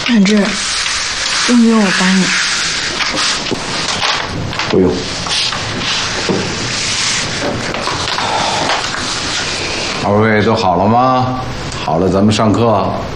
远志，用不用我帮你？ 不用。二位都好了吗？好了，咱们上课。